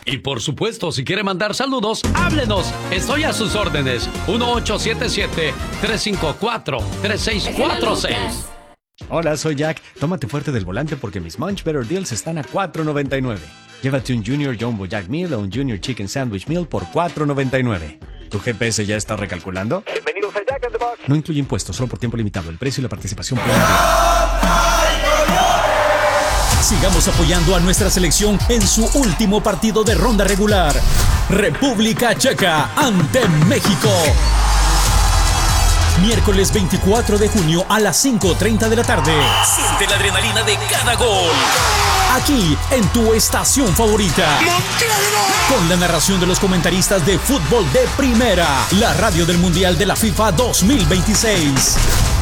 Y por supuesto, si quiere mandar saludos, háblenos. Estoy a sus órdenes. 1877-354-3646. Hola, soy Jack. Tómate fuerte del volante porque mis Munch Better Deals están a $4.99. Llévate un Junior Jumbo Jack Meal o un Junior Chicken Sandwich Meal por $4.99. ¿Tu GPS ya está recalculando? Bienvenidos a Jack in the Box. No incluye impuestos, solo por tiempo limitado. El precio y la participación pueden Sigamos apoyando a nuestra selección en su último partido de ronda regular. República Checa ante México. Miércoles 24 de junio a las 5:30 de la tarde. Siente la adrenalina de cada gol. Aquí, en tu estación favorita. Con la narración de los comentaristas de fútbol de primera. La radio del Mundial de la FIFA 2026.